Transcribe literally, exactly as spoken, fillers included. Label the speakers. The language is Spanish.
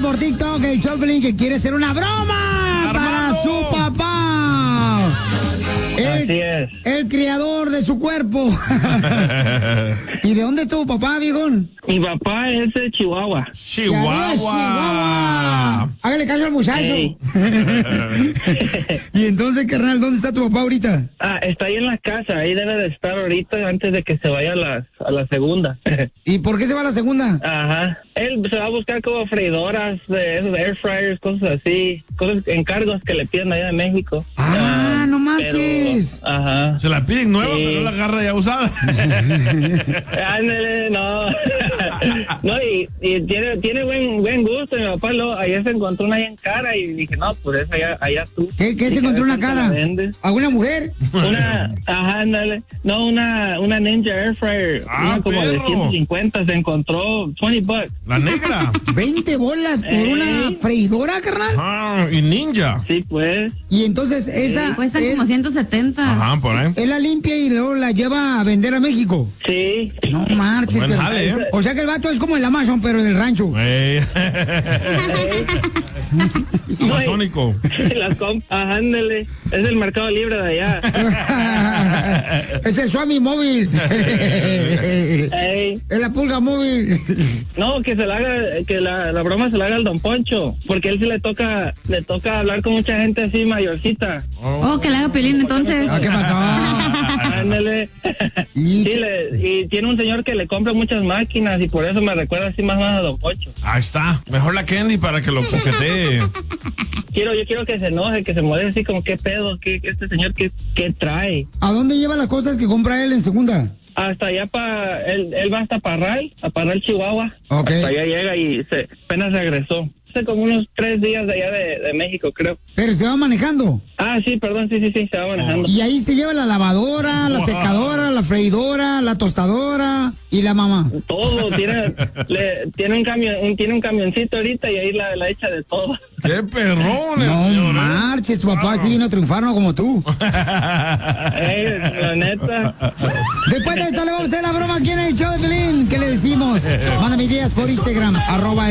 Speaker 1: por TikTok el Choplin que quiere hacer una broma
Speaker 2: ¡Armando!
Speaker 1: para su papá. El,
Speaker 3: Así es.
Speaker 1: el criador de su cuerpo. ¿Y de dónde es tu papá, viejón?
Speaker 3: Mi papá es de Chihuahua.
Speaker 2: Chihuahua.
Speaker 1: Chihuahua. Hágale caso al muchacho.
Speaker 3: Ey.
Speaker 1: Y entonces, carnal, ¿dónde está tu papá ahorita?
Speaker 3: Ah, está ahí en la casa, ahí debe de estar ahorita antes de que se vaya a la, a la segunda.
Speaker 1: ¿Y por qué se va a la segunda?
Speaker 3: Ajá. Él se va a buscar como freidoras, de esos air fryers, cosas así, cosas, encargos que le piden allá de México.
Speaker 1: Ah, no manches.
Speaker 3: Pero, ajá.
Speaker 2: Se la piden nueva,
Speaker 3: Sí.
Speaker 2: pero no la agarra ya usada.
Speaker 3: Ándale, no. No, y, y tiene, tiene buen buen gusto. Mi papá lo, ayer se encontró una ahí en cara y dije, no, pues esa allá, allá tú.
Speaker 1: ¿Qué, qué se
Speaker 3: Dije,
Speaker 1: encontró
Speaker 3: a ver
Speaker 1: una
Speaker 3: cuánto
Speaker 1: cara?
Speaker 3: la vendes.
Speaker 1: ¿Alguna mujer?
Speaker 3: Una, ajá, ándale. No, una, una Ninja Air Fryer.
Speaker 2: Ah,
Speaker 3: una como
Speaker 2: perro.
Speaker 3: de ciento cincuenta se encontró, veinte bucks.
Speaker 2: La negra.
Speaker 1: ¿veinte bolas por
Speaker 3: Ey.
Speaker 1: una freidora, carnal?
Speaker 2: Ah, y ninja.
Speaker 3: Sí, pues.
Speaker 1: Y entonces esa
Speaker 4: Cuesta
Speaker 1: él,
Speaker 4: como ciento setenta.
Speaker 2: Ajá, por ahí.
Speaker 1: él la limpia y luego la lleva a vender a México.
Speaker 3: Sí.
Speaker 1: No marches.
Speaker 2: Buen
Speaker 1: carnal.
Speaker 2: jale, ¿eh?
Speaker 1: O sea que el vato es como el Amazon, pero del rancho.
Speaker 2: Ey. Amazónico.
Speaker 3: Las comp- ajá, ándale. Es el Mercado Libre de allá.
Speaker 1: Es el Swami móvil.
Speaker 3: Ey.
Speaker 1: Es la pulga móvil.
Speaker 3: No, que se la haga, que la, la broma se la haga al Don Poncho, porque él sí le toca, le toca hablar con mucha gente así mayorcita.
Speaker 4: Oh, que le haga pelín entonces.
Speaker 1: Ah, ¿qué pasó?
Speaker 3: Ándale.
Speaker 1: Y-
Speaker 3: Sí, le- y tiene un señor que le compra muchas máquinas y por eso me recuerda así más o menos a Don Poncho.
Speaker 2: Ahí está. Mejor la Candy para que lo coquetee.
Speaker 3: Quiero, yo quiero que se enoje, que se moleste así como qué pedo, qué, este señor qué, qué trae.
Speaker 1: ¿A dónde lleva las cosas que compra él en segunda?
Speaker 3: Hasta allá para, él, él va hasta Parral, a Parral, Chihuahua.
Speaker 1: Ok.
Speaker 3: Hasta allá llega y se, apenas regresó. Hace como unos tres días de allá de, de México, creo.
Speaker 1: Pero se va manejando.
Speaker 3: Ah, sí, perdón, sí, sí, sí, se va manejando.
Speaker 1: Y ahí se lleva la lavadora, la
Speaker 2: Wow.
Speaker 1: secadora, la freidora, la tostadora y la mamá.
Speaker 3: Todo, tiene, le, tiene un camión, un, tiene un camioncito ahorita y ahí la, la echa de todo.
Speaker 2: ¡Qué perrón, el
Speaker 1: No
Speaker 2: señor! ¿eh?
Speaker 1: marches, tu papá sí vino a triunfar, no como tú.
Speaker 3: Eh, la neta.
Speaker 1: Después de esto le vamos a hacer la broma aquí en el show de Pelín. ¿Qué le decimos? Mándame ideas por Instagram, arroba